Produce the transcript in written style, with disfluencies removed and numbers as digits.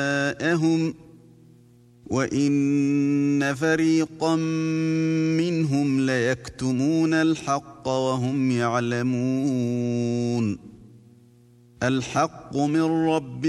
جاءهم وإن فريقا منهم ليكتمون الحق وهم يعلمون الحق من ربهم